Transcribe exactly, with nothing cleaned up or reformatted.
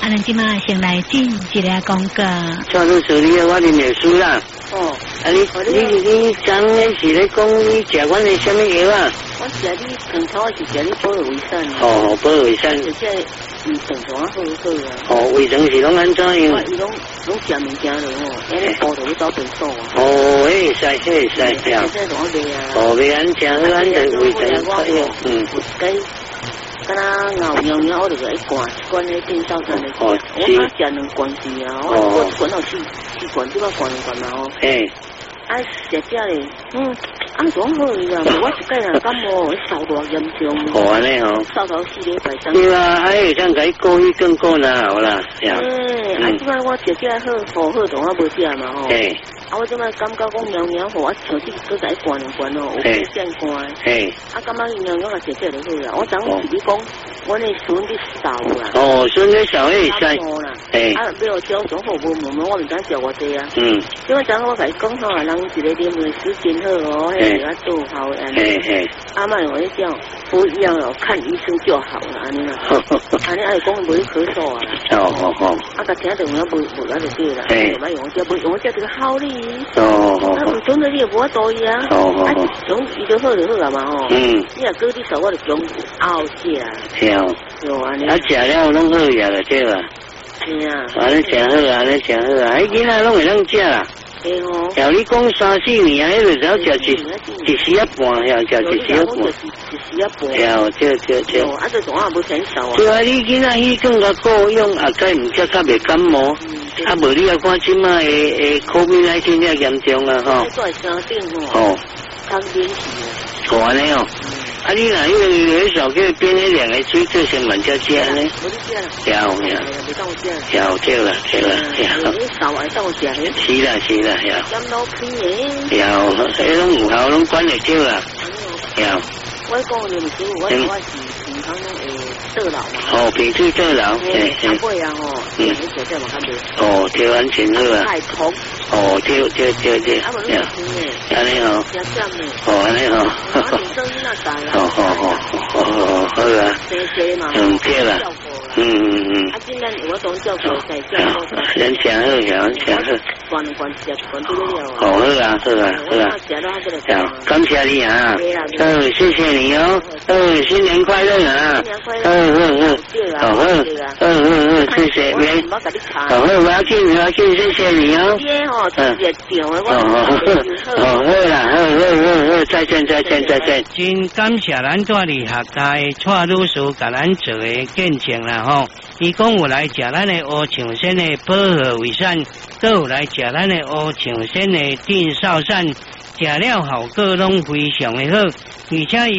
咱今麦先来进一个广告。 蔡律师，你我认识书啦。 哦。 啊，你你你讲的是咧讲你食阮的什么药啊？ 我食你平常我是食你保卫生。 哦，保卫生。 即个嗯，平常啊好好啊。 哦，卫生是拢安怎样？ 伊拢拢食物件了哦，安尼包到你走便所啊。 哦，会使会使呀。 即个我卖啊。 哦，卖安食好，安就卫生快用。嗯。 该。敢若牛尿尿，我就个一罐，一罐迄电烧山的。哦，我哪食两罐子啊？我我一罐到四四罐，即摆罐两罐嘛哦。 嘿。 啊，食食咧，嗯，啊，总好伊啊，我一个人感冒，烧偌严重。 哦，安尼哦。 烧到四礼拜三。 对啊，还有像改过去更过哪好啦，是啊。 诶，啊，即摆我食食好，好好同我无食嘛吼。 嘿。 啊，我即摆感觉讲尿尿好，我像即个再灌两灌哦，有变变灌。 嘿。啊， 感觉尿尿也食食就好啦。我昨是你讲，我那孙子烧啦。 哦，孙子烧会使。 嘿。啊，俾我照总好无问我，我唔敢食偌济啊。 嗯。 因为昨我甲伊讲吼，人一个啉的时间好哦，迄个要做好安尼。 嘿嘿。 啊，莫我一讲不一样哦，看医生就好了安尼啦。安尼爱讲无去咳嗽啊。 哦哦哦。 啊，甲听到我无无那就对啦。 嘿。 莫用这，不用这这个好哩。 哦哦。 啊，唔准你也无法度伊啊。 哦哦。 啊，从伊就好就好啦嘛吼。 嗯。 你若搁你手我就从拗食啊。 是哦。 有安尼。 啊，食了拢好食就对啦。 是啊。 安尼食好啊，安尼食好啊，迄囡仔拢会当食啦。 对哦。 要你讲三四年啊，迄个时候食一一时一半，要食一时一半。 一时一半。 要对对对。 哦，啊，这总也无减少啊。 对啊，你囡仔去更加够用，啊，再唔食较袂感冒。啊，无你要看即卖诶诶，COVID 十九了严重啊吼。 在山顶吼。 哦。 康边是。 好安尼哦。啊，你若迄个有小叫变迄两个水做成满家食呢？ 无你食。 有有。 袂当食。 有对啦对啦有。 你烧来当食咧。 是啦是啦有。 飲老片嘅。 有，迄种有效拢管会少啦。有。 我講你唔少，我我是平常誒倒流嘛。 哦，平時倒流。 誒，長輩啊吼，嗯，你食食嘛較袂。 哦，調安全好啊。 太痛。 哦，對對對對。 啊，無你聽誒。 安尼哦。 食食誒。 哦，安尼哦。 我平常你那大啦。 哦哦哦哦好啊。 謝謝嘛。 嗯，對啦。嗯嗯嗯。 啊，今日我當照顧在照顧。 人食好，人食好。 關關食關對了。 哦，好啊，好啊，好啊。好，感謝你啊。嗯，謝謝你哦。嗯，新年快樂啊。新年快樂。嗯嗯嗯。好，嗯嗯嗯，謝謝你。好，我要見我要見，謝謝你哦。嗯。哦哦哦，好啦，好好好好，再見再見再見。 真感謝咱大理學界蔡律師甲咱做嘅見證啦吼。伊講有來食咱嘅烏象參嘅保和維山，都有來食咱嘅烏象參嘅電燒散，食了效果攏非常嘅好，而且